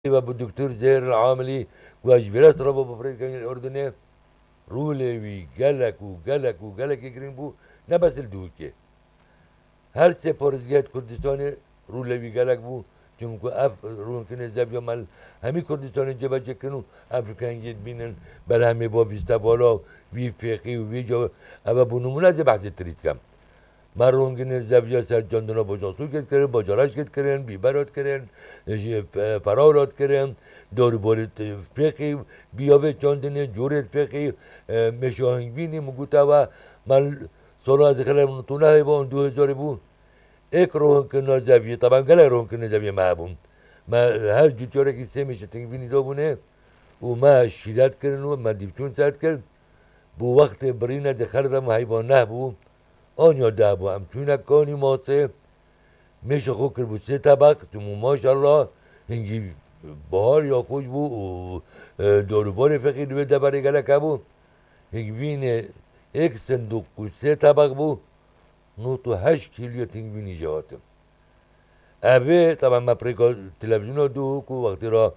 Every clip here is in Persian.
وابو الدكتور زهير العاملي واجبرت ربو بفريد كان الأردني رولي وقالك وقالك وقالك يقرين بو نبس الدوكي هر سه پرزگاه کردستان رولوی گلک بو چون که اف رون کنه زبیا مال همی کردستان جبه چکنو افریقیان گید بینن بر همه با ویستا بالا وی فقی و وی جا اما بونمونه از بحث ترید کم من رون کنه زبیا سر جاندونا بجاسو کد کرن باجاراش کد کرن بیبرات کرن فراولات کرن دارو بارد فقی بیاوه چاندنه جورت فقی مشاهنگ بینی مگوتا و مال سال از خلال تونه با 2000 بود یک روحن کنار زاویه طبعا گله روحن کنار زاویه معبون ما هر جوتیاره که سه میشه تنگ بینی دو بونه و ما شیدت کردن و ما دیپتون ساعت کرد بو وقت برینه ده خردم حیوان نه بو آن یا ده بو هم چونه کانی ماسه میشه خوب کرد بو سه طبق تو ماشالله هنگی بهار یا خوش بو و داروبار فقیر به دبره گله که بو هنگی بینه یک صندوق و سه طبق بو نو تو 8 کیلو تنگ بینی جواتم ابي طبعا ما بريكو تلفزيون دوك وقت را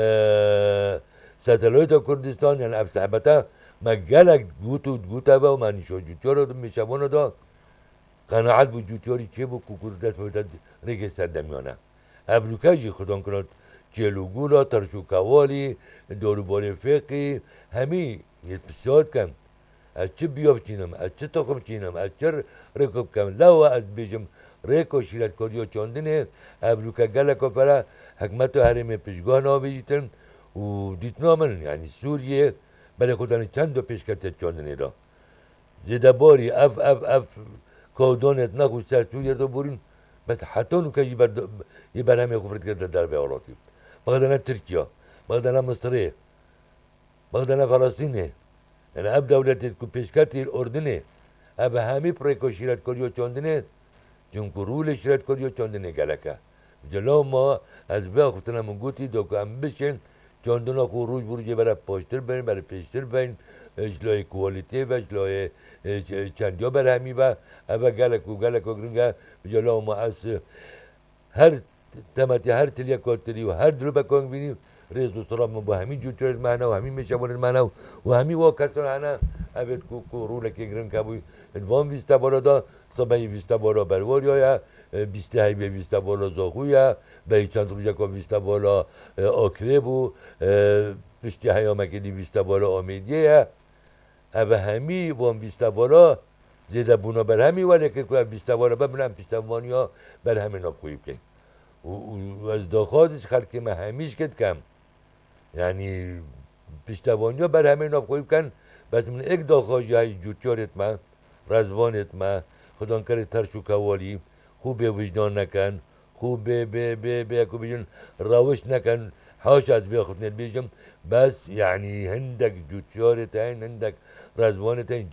ساتلايت كردستان يعني اب صحبتا ما جالك جوتو جوتا با وما نشو جوتيورو مشابونو دا قناعت بو جوتيوري چه بو كوكوردت بودت ريكي سردميانا ابلوكاجي خدان كنات جلوگولا ترشوكاوالي دوربار فقي همي يتبسيات كم از چه بیاب چینم از چه تخم چینم از چه رکوب کم لو از بیجم ریکو شیرت کردیو چاندنه ابلوکا گلکا پرا حکمت و حرم پیشگاه ناویجیتن و دیتنا من یعنی سوریه برای خودان چند دو پیش کرده چاندنه را زیده باری اف کودانت نخوش سر سوریه رو برین بس حتی نو که یه بر همه خفرت کرده در بیاراتی بغدانا ترکیه بغدانا مصره بغدانا فلسطینه يعني اب دولة پیشکتی اردنه اب همی پریکو شیرت کردیو چاندنه چون رول شیرت کردیو چاندنه گلکه جلو ما از بیا خفتنا من گوتی دو که هم بشن چاندنا خو روش بروجه برای پاشتر بین برای پیشتر بین اشلای کوالیتی و اشلای چندیا برای همی با اب گلک و گرنگه جلو ما از هر تمتی هر تلیا کاتری و هر درو بکنگ بینی رئیس دستورات ما با همین جوترت معنا و همین میشابونت معنا و همین واکسر انا ابد کو روله که گرن کبوی ادوام ویستا بالا دا صبحی ویستا بالا برواریا یا بیسته های به ویستا بالا زاخویا به چند روزه که ویستا بالا آکریبو پشتی های آمکدی ویستا بالا آمیدیه یا ابا همی وام ویستا بالا زیده بونا بر همی ولی که ویستا بالا ببینم پیشتوانیا بر همین نبخویب که و از داخازش خلق ما همیش کد کم یعنی پیشتوانیا بر همه ناب خویب کن بس من ایک داخازی های جوتیارت ما رزوانت ما خدان کرد ترشو کوالی خوب وجدان نکن خوب به اکو بیجن روش نکن حاش از بیا خودنت بیجم بس یعنی هندک جوتیارت هین هندک رزوانت هین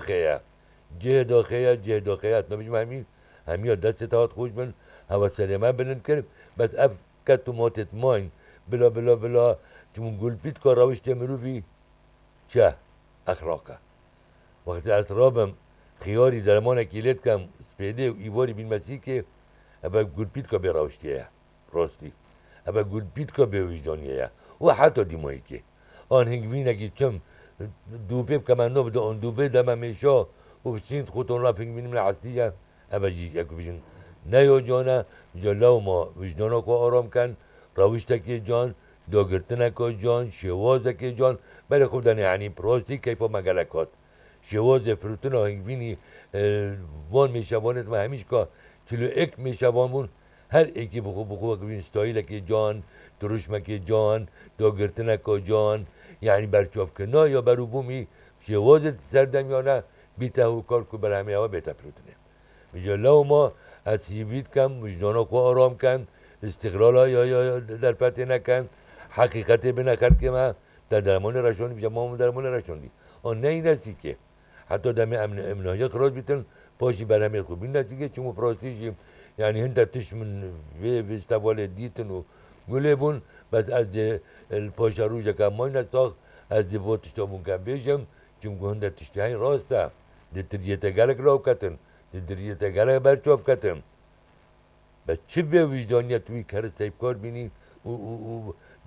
جه داخیه اتنا بیجم همین دست تاعت خوش بن هوا سلیمه بلند کرد بس اف کتو ماتت ماین بلا چون گلپیت که روش تمرو بی چه اخلاقه وقتی اطرابم خیاری درمان اکیلت کم سپیده و ایواری بین مسیح که ابا گلپیت که به روشتیه راستی ابا گلپیت که به وجدانیه و حتی دیمایی که آن هنگوینه که چم دوبه کمان نو بده آن دوبه دم میشا و بسیند خودتون را فنگ بینیم لحظیه ابا جیز اکو بیشن نیو جانه جلو ما وجدانا کو آرام کن روشتکی جان داگرتنک جان شوازک جان بله خود دنه یعنی پراستی کیپا مگلکات شواز فروتن هنگوینی وان میشوانت و همیش که چلو ایک میشوانمون هر ایکی بخو اکوین ستایلک جان دروشمک جان داگرتنک جان یعنی برچاف کنا یا برو بومی شوازت سردمیانه بیته و کار که بر همه ها بیته فروتنه میگه لو ما از هیوید کم وجدانا خو آرام کن استقلال یا در پته نکن حقیقت بنکر که ما در درمان رشوندی بیشم ما درمان رشوندی آن نه این هستی که حتی دم امنایی خراج بیتن پاشی بر همه خوبی نستی که چون پراستیشیم یعنی هنده تش من و استوال دیتن و گله بون بس از پاشا روژه که مای نستاخ از دی بوتش تا بون کم بیشم چون هنده تشتی هین راسته دی تریت گلک راو کتن دی تریت گلک برچاف کتن بس چه به وجدانیت توی کار سیب کار بینی و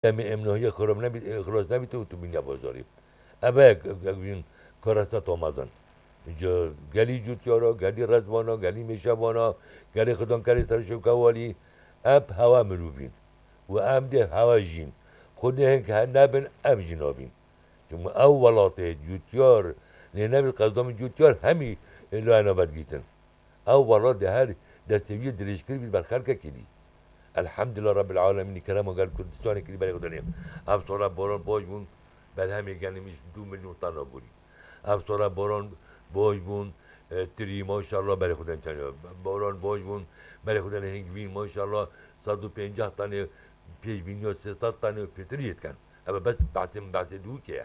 دمی امنهایی خراب نبید اخراج نبید تو بینیا بازاری ابا این کارستات آمازن جو گلی جوتیارا گلی رزوانا گلی میشوانا گلی خدان کاری ترشوکاوالی اب هوا مروبین و ام ده هوا جین خود هنگ نبن اب جنابین چون او ولاته جوتیار نه نبید قصدام جوتیار همی لعنه بد گیتن او ولات ده هر دستوی درشکری بید بر خلقه کدی الحمد لله رب العالمین کرم و قال کردستان کدی برای خدانیم افسورا باران باج بون بعد همی گنی میش 2 میلیون تن بودی افسورا باران باج بون تری ماشاءالله برای خودن چند باران باج بون برای خودن هنگوین ماشاءالله 150 تن پیش بینی 300 تن پتریت کن اما بس بعد دو که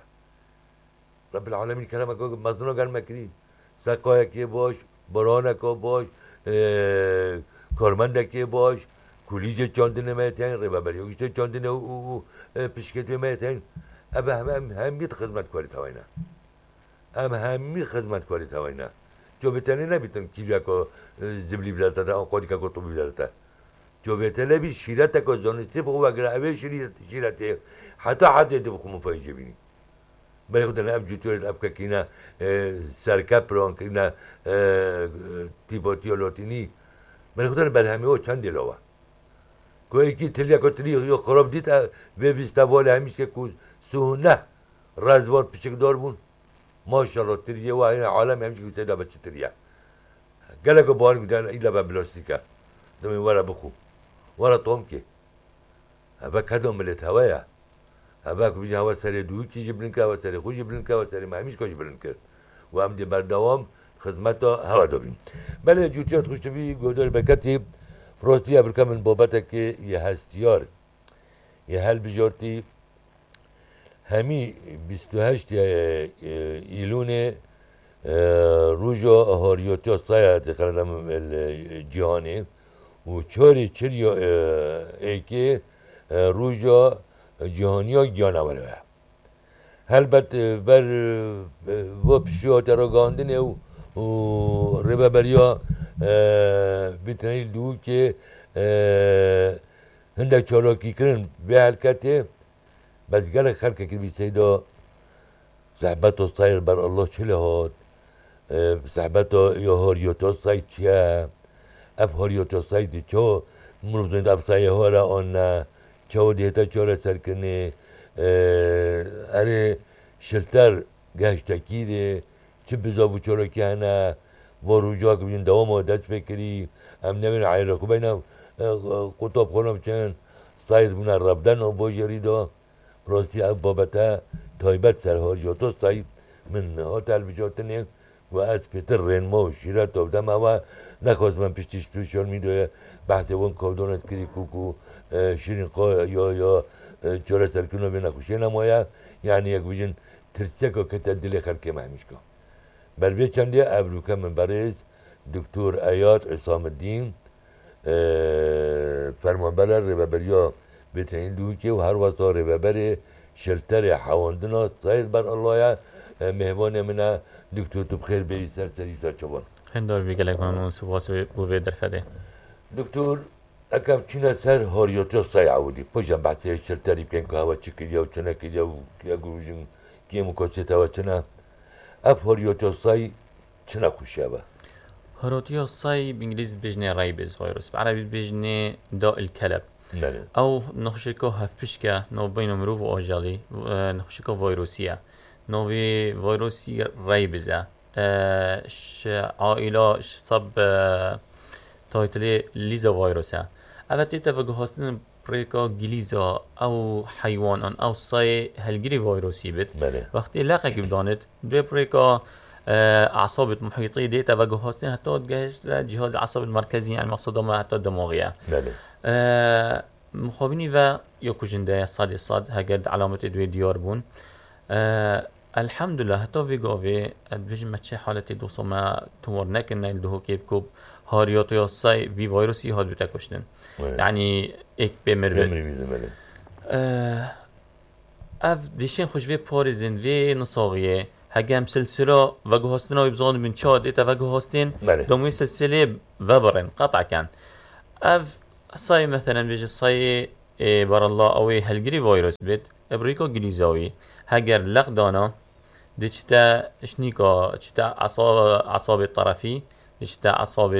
رب العالمین کرم و مزنو گل مکری سقای که باش باران که باش کارمند که باش کولیج چاندنه میتین ربابریوگیش چاندنه و پشکت میتین اب همیت خدمت کاری تواینا همی خدمت کاری تواینا جو بتنی نبیتن کیلیا کو زبلی بدارتا تا آقایی که تو بدارتا جو بتنی بی شیرت کو زنیتی بخو اگر اوه شیرتی حتی بخو مفایجه بینی برای خود اب جوتوریت اب که کینا سرکپ ران کینا تیپاتی و لاتینی برای خود بعد همه او چند دلوا کوئی کی تلیا کو تلی یا خراب دیت و ویستاواله همیش که کوز سونه رزوار پیشکدار بون ماشاءالله تریه و این عالم همیشه که سیدا بچه تریه گله کو بار گدن ایلا با بلاستیکا دمی ورا بخو ورا توم که ابا کدوم ملت هوایا ابا کو بیجا هوا سری دو کی جبرین که هوا سری خوش جبرین که هوا سری ما همیش کو جبرین کرد و هم دی بردوام خدمت هوا دوبین بله جوتیات خوش تبی گودار بکتی پروستی ابرکا من بابتا که یه هستیار یه هل بجارتی همی 28 ایلون روژا هاریوتی سایه تقریبا الجهانی و چاری چریا ایکی روژا جهانی ها گیانه وره البته بر و پیشوات را گاندنه و ربا بریا بیتنیل دو که هنده چالاکی کرن به حرکته بس گله خلقه که بی سیدا صحبت و سایر بر الله چله هاد صحبت یا هاریوتا سای چیه اف هاریوتا سای دی چو مروزند اف سایه ها را آن چو دیتا چاره سر کنه اره شلتر گهشتکی ده چه بزاو چورا که هنه و رجوع که بین دوام و دست بکری ام نمین عیره خوب اینا قطاب خونم چند ساید بونه ربدن و باجری دا راستی اب بابتا تایبت سر هاریوتا ساید من هاتل بجاتنه و از پیتر رنما و شیرت دادم اما نخواست من پیشتیش توشال میدوه بحث وان کودونت کری کوکو شیرین قا یا چوره سرکنو به نخوشه نمایا یعنی یک بجن ترسیکو که تدل خلقه محمیش کن بل به چندی ابروکه من برز دکتر ایاد عصام الدین فرمانبر ربابریا بتنین دوکی و هر واسه ربابر شلتر حواندنا ساید بر الله مهمان منه دکتر تو بخیر بری سری چوبان هندار بیگلک من سپاس بوی درفده دکتر اکم چینا سر هاریوتا سای عودی پوشم بحثی شلتری بکن که هوا چی کدیا و چنه کدیا و گروجن کیم کسی هوا چنه اف هاریوتا سای چنه خوشیه با هاریوتا سای بانگلیز بجنه رایبز ویروس بعربی بجنه داء الكلب او نخشيكو هفبشكا نو بين مروف و آجالي نخشيكو فيروسية نوفي فيروسي ريبزة عائلة صب تايتلي ليزا فيروسة أفتي تفقهاستن بريكا جليزا أو حيوان أو صاي هالجري فيروسي بت وقت لاقك بدانت بريكا اعصاب محيطيه دي توجهاتين حتى تجهز جهاز العصب المركزي يعني مقصود ما حتى الدماغيه مخابني و یا کجنده صاد هاجرد علامت دوی دیار بون الحمد لله حتی ویگاوی بجم چه حالتی دوستو ما تمر نکن الدهو که بکوب هاریاتو یا سای وی ویروسی هاد بتا کشتن یعنی ایک بمر اف دیشین خوش وی پارزن وی نصاغیه هجم سلسله وجهاستنا ويبزون من شاد إتا وجهاستين دومي سلسلة وبرن قطع كان أف صاي مثلا بيجي صاي بر الله اوی هلگری ویروس بید ابریکو گلیزاوی هگر لق دانا دچتا شنیکا چتا اعصاب الطرفي دچتا اعصاب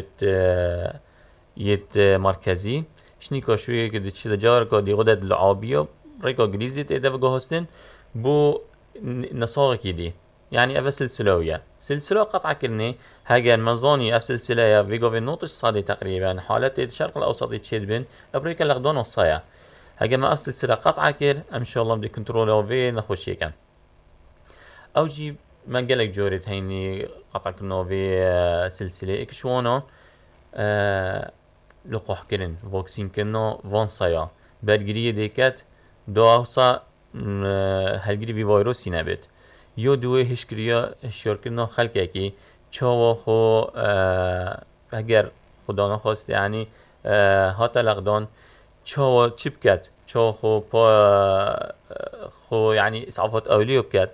يت مركزي شنيكا شويه كده دچتا جاركا دي غدد العابيه ريكا جليزي تيدا بجهستن بو نصاغ كيدي يعني أف سلسلوية سلسلة قطعة كرني هاجر مزاني أف سلسلة فيجو في نوتش صادي تقريبا حالات الشرق الأوسط يتشيد بين أمريكا لغدون وصايا هاجر ما أف سلسلة قطعة كر إن شاء الله بدي كنترول أو في نخش كان أو جي ما قالك جوريت هيني قطعة كرنا في سلسلة إكشوانا لقاح كرن فاكسين كرنا فان صايا برجريه ديكات دواسا هلگری بی ویروسی نبید یا دوی هشکریا هشیار کردن خلقه که چاوا خو اگر خدا نخواست یعنی هات لقدان چاوا چی بکد چاوا خو پا خو یعنی اسعافات اولیو بکد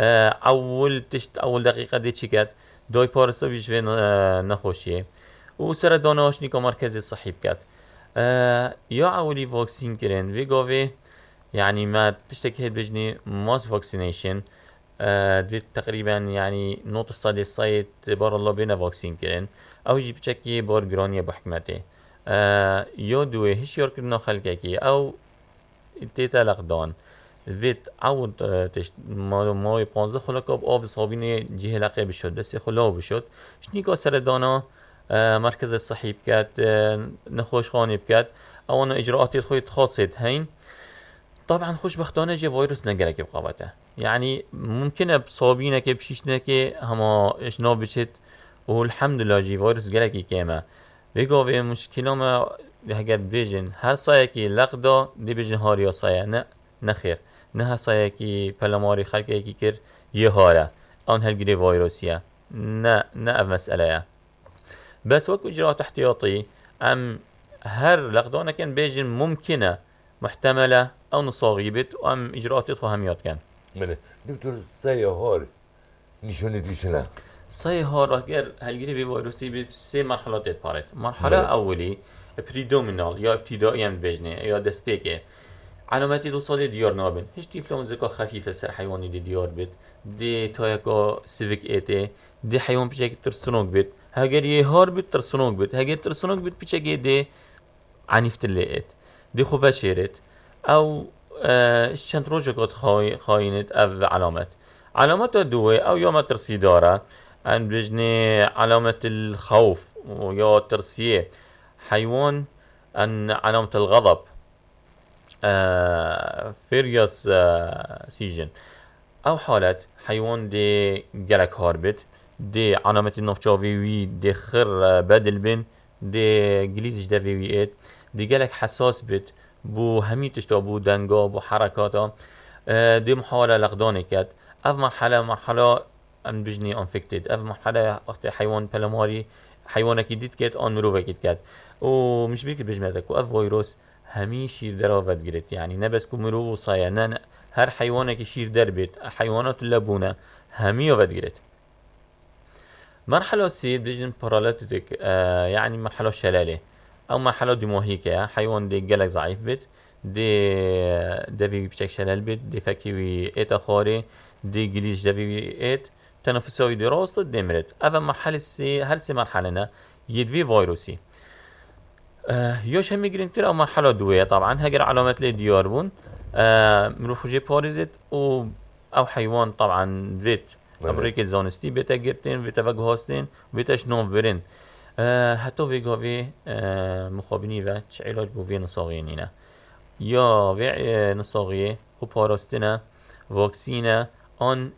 اول دقیقه دی چی کد دای پارستا بیش و نخوشیه و سر دانهاش نیکا مرکز صحی بکد یا اولی واکسین کرن وی گاوه يعني ما تشتكي هيد بجني ماس فاكسينيشن دي تقريبا يعني نوت ستادي سايت بار الله بينا فاكسين كرن او يجي بشكي بار جرانية بحكمته يو دوي هش يور كرنا خلقكي او تيتا لقدان ذات عود تشت ماي 15 خلقه بآف صابين جهه لقه بشد بس خلاه بشد شنيكا سردانا مركز الصحي بكات نخوش خاني بكات او انا اجراءات خويت خاصت هين طبعا خوشبختانه جه ویروس نگرک بقابته يعني ممكن بصابينه که بشيشنه که هما اشنا بشت والحمدلله جي ویروس گرکی کیما بگو به مشکل ما هگر بیجن هر سایه که لقدا دی بیجن هاریا سایه نه نخیر نه هر سایه که پلماری خلقه که کر یه هاره آن هلگری ویروسیه نه مسئله بس وقت اجراءات احتياطي ام هر لقدانه كان بیجن ممکنه محتمله او نصاغيبت ام اجراءات هميات كان مله دكتور سيهار نشونه دوشنا سيهار اگر هلگری به ویروسی به سه مرحلات اتپارت مرحله اولی پریدومینال یا ابتدایی هم بجنه یا دستپیکه علامتی 2 ساله دیار نابن هیچ تیفلونزا خفیف سر حیوانی دی دیار بید دی تایکا سیویک ایته دی حیوان پیچه که ترسونوک بید هگر یه هار بید ترسونوک بید هگر ترسونوک بید پیچه که دی عنیفت لیت دی خوفه شیرت او چند روزه قد خاينت او علامات دوه او يوم ترسي داره ان بجني علامة الخوف ويا ترسيه حيوان ان علامة الغضب فيريوس سيجن او حالت حيوان دي جلك هاربت دي علامة النفجاوي وي دي خر بدل بن دي جليزش دا ويات دي جلك حساس بت بو هميتش تا بو دنگا بو حركاتا دي محاولة لقداني كات اف مرحلة ام بجني انفكتد اف مرحلة وقت حيوان بلماري حيوانك ديت كات ان مروفا كات ومش بيك بجمعتك واف فيروس همي شير درافت جريت يعني نبس كو مروفو صايا هر حيوانك شير دربت حيوانات اللبونة همي وفت جريت مرحلة سيد بجن باراليتيك يعني مرحلة شلالة او مرحله دموهيكه حيوان دي جلك ضعيف بيت دي بشكل شلال بيت دي فكيوي ايتا خاري دي جليش دي ايت تنفسوي دي راست دمرت اول مرحله سي هر سي مرحله يدوي فيروسي يوش هم جرينتر او مرحله دويه طبعا هجر علامات لي ديار بون مروفوجي باريزيت او حيوان طبعا بيت امريكا زونستي بيتا جرتين بيتا فاغهاستين بيتا شنوف برين حتی ویگاوی مخابنی و چه علاج بو وی نصاغی نینه یا وی نصاغیه خوب پاراستنه واکسینه آن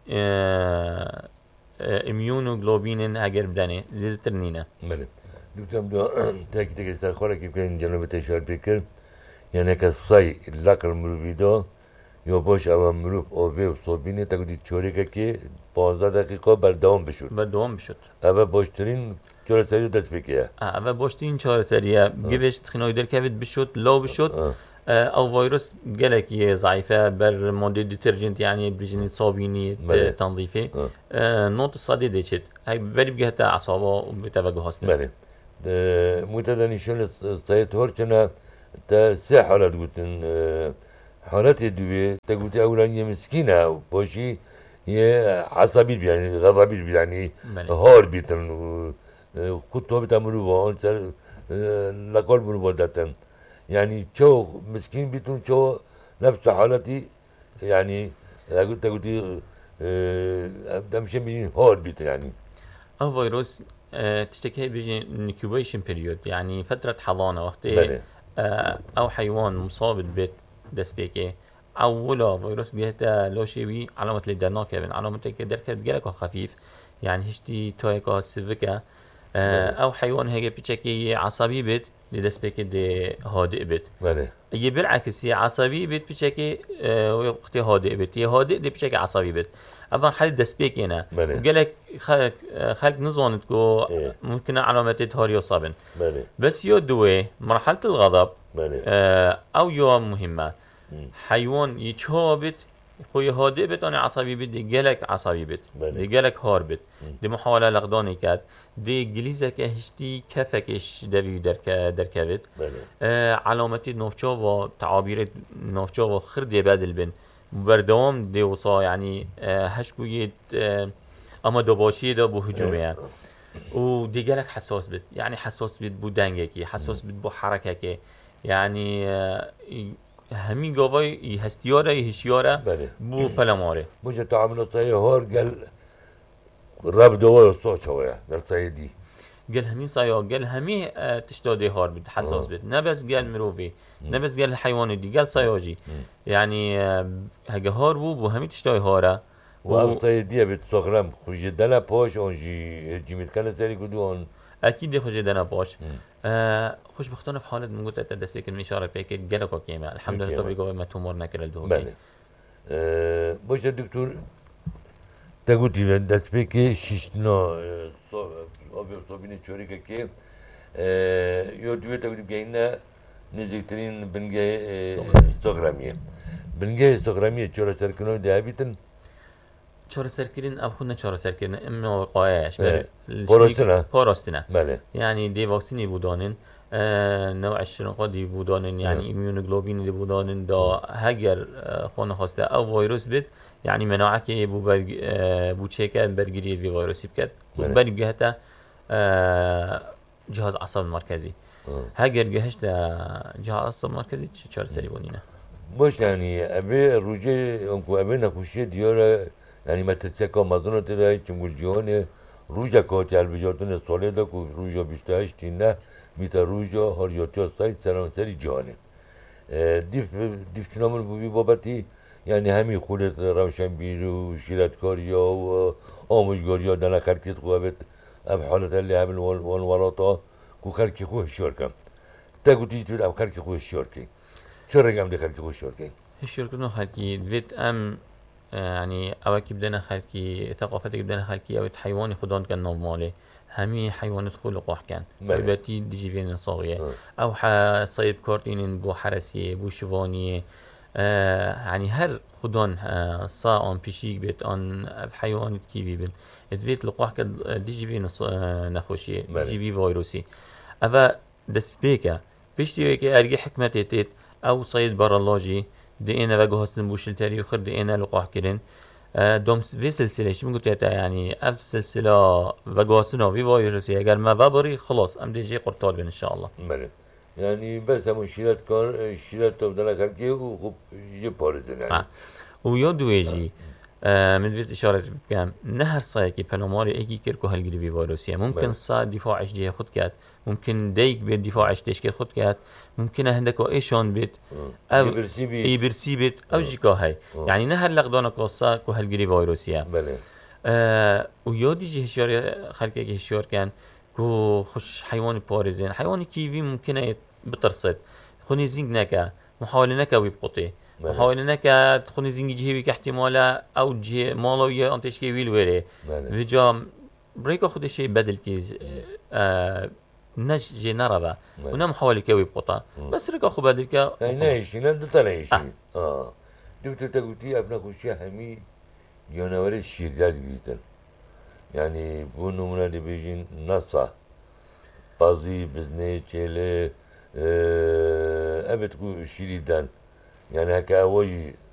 ایمیونوگلوبینین اگر بدنه زیده تر نینه بله دکترم دو تاکی تاکی سرخوره که بکنین جنوب تشار بکر یعنی که سای لکر مروبی دا یا باش او مروب آبه و صابینه تا کدید چوری که 15 دقیقه بردوام بشد او باشترین چهار سری دست بکیه و باشترین چهار سریه گوشت خنای در کوید بشد لاو بشد او ویروس گلکی ضعیفه بر ماده دیترجنت يعني بجني صابيني تنظيفي نوت صادي ديشت هاي بري بجهت اعصابه وبتوجه هستن بله متدنيشون سایت هورچنا تا سه حالت گوتن حالت دوی تا گوتی اولا یه مسکینه و باشی یه عصبی بیانی غضبی بیانی بله. هار بیتن خود تو بتعملوا با آن سر لقال بنو بودتن يعني شو مسكين بيتون شو نفس حالتي يعني قلت دمشن بيجين هول بيت يعني او فيروس تشتكي بيجي انكيوبيشن بيريود يعني فترة حضانة وقت بله او حيوان مصاب بيت دسبيكي او ولا فيروس جهتا لو شيوي علامة لدرنا كابن علامة دركت جالك خفيف يعني هشتي تويكا سيفيكا او حيوان هيك بيشكي عصبي بيت لدسبيكي دي هادئ بيت بله يجي بالعكس هي عصبي بيت بشكل وقت هادئ بيت هي هادئ دي بشكل عصبي بيت أبغى حل دسبيك هنا بله. وقالك خلق نظام تقول إيه. ممكن علامات هاري وصابن بله بس يو دوي مرحلة الغضب بله أو يو مهمة حيوان يتشابت خوي هادئ بيت أنا عصبي بيت دي قالك عصبي بيت بله. دي قالك هار بيت دي محاولة لغداني كات دي جليزك هشتي كفكش دبي دركبت بله علامتی نوفچا و تعابیر نوفچا و خردی بدل بن بردوام دی وصا يعني هشكوية اما دوباشي دا بو هجوميه و دیگرک حساس بد يعني حساس بد بو دنگکی حساس بد بو حرککی يعني همین گاوای هستیاره هشیاره بله بو پلماره مجھے تعامل صحیح هور قال رب دوار صوت شوية قال صحيح دي قال همين صايا قال همي تشتادي هار بد حساس بد نبس قال مروفي نبس قال الحيوان دي قال صياجي يعني هجا هار بو همي تشتاي هاره و صحيح دي بتصغرم خوش دنا باش اونجي جيميت كان سري قدوان اكيد خوش دنا باش خوش بختنا في حالة من قلت دست بك الاشاره بك جلكو كيما الحمد لله طبيعي ما تمر نكر الدهو بله باش دكتور تقولي دست بك شيشنا abi otobüne çörek ki yodüye takip geyne neziklerin benge soğramiye benge soğramiye çöre serkino diabetin çöre serkirin abkhuna çöre serkirin emma وقایش بوراستنا بله يعني دي فاكسيني بودانن نوع الشرنقا دي بودانن يعني ایمیونوگلوبین دي بودانن دا هگر خونه خواسته او ویروس بید يعني مناعه که بو چیکه برگیری وی ویروسی بکد بری بگهتا جهاز عصب المركزي هاجر جهشت جهاز عصب مركزي چهار سری بونينا باش يعني ابي روجي انكو ابي نخوشي ديورا يعني ما تتسكا مازونو تدا چمول جون روجا كوتي البجورتن سوليدا كو روجا بيشتاش تينا ميتا روجا هوريوتو سايت سران سري جون ديف تنامل بو بابتي يعني همي خولت روشن بيرو شيلات كاريا و آموزگاريا دنا خركت قوابت اب حالت اللي هم الوراطة كو خلقي خوه الشركة تاكو تيجي تقول اب خلقي خوه الشركة شو رقم دي خلقي خوه الشركة الشركة نو خلقي فيت ام يعني اوكي بدنا خلقي ثقافتك بدنا خلقي او حيواني خدان كان نورمالي همي حيوانات خلق واحد كان بيباتي ديجي بين صاغية او صيب كارتين بو حرسية بو شوانية يعني هر خدان صا ان بيشيك بيت ان حيوانات كيفي بين ادريت لقاح كد دي جي بي نخوشي دي جي بي فيروسي اما دسبيكا بيشتي ويك ارجي حكمتي تيت او صيد برالوجي دي انا بقى هستن بوشل تاري وخر دي انا لقاح كرين دوم في سلسله شو قلت يعني اف سلسله بقى هستن في فيروسي اگر ما ببري خلاص ام دي جي قرطال بين ان شاء الله يعني بس مشكلات كان شيلات تبدنا خلقي وخب يجي بارزن يعني ويا دويجي من بس إشارة بكم نهر صايكي بلوماري أيكي كيركو هالجري بفيروسية ممكن صا دفاع جديه خد كات ممكن ديك بيت دفاع تشكيل خد كات ممكن هندك إيشون بيت أو يبرسي بيت أو جيكا هاي يعني نهر لقدانا قصة كو هالجري فيروسية ويا ديجي هشيار خلقي هشيار كان كو خش حيوان بارزين حيوان كيفي ممكن بترصد خوني زينك نكا محاولة نكا ويبقطي محاولة نكا تخوني زينجي جهوي كاحتمالا أو جه مالوية أنتش كي ويل ويري فيجا بريكا خود شيء بدل كيز نش جي نربا ونا محاولة كوي بقطع بس ريكا خو بدل كا نايشي ندو تلايشي دكتور تقولي أبنا خوشي همي جانوري الشيردات جديدن يعني bu numune de bejin nasa bazı bizne çele أبد كو شيريدان يعني هكا أوي